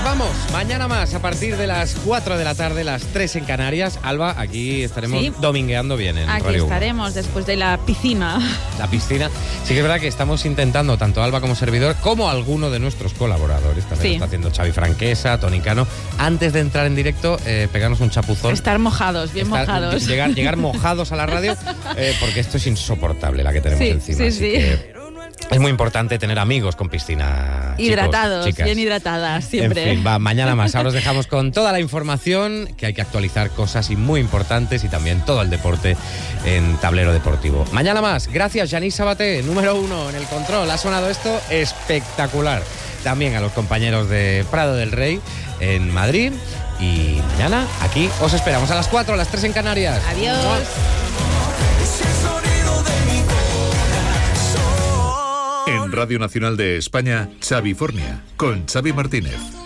Nos vamos, mañana más, a partir de las 4 de la tarde, las 3 en Canarias. Alba, aquí estaremos domingueando bien en Aquí Radio 1. estaremos después de la piscina. La piscina. Sí que es verdad que estamos intentando, tanto Alba como servidor, como alguno de nuestros colaboradores, también lo está haciendo Xavi Franquesa, Toni Cano, antes de entrar en directo, pegarnos un chapuzón. Estar mojados, bien mojados. Llegar mojados a la radio, porque esto es insoportable la que tenemos encima. Así que es muy importante tener amigos con piscina. Hidratados, chicos, bien hidratadas, siempre. En fin, mañana más. Ahora os dejamos con toda la información, que hay que actualizar cosas muy importantes y también todo el deporte en Tablero Deportivo. Mañana más. Gracias, Yanis Sabaté, número 1 en el control. Ha sonado esto espectacular. También a los compañeros de Prado del Rey en Madrid. Y mañana aquí os esperamos a las 4, a las 3 en Canarias. Adiós. En Radio Nacional de España, Xavi Fornia, con Xavi Martínez.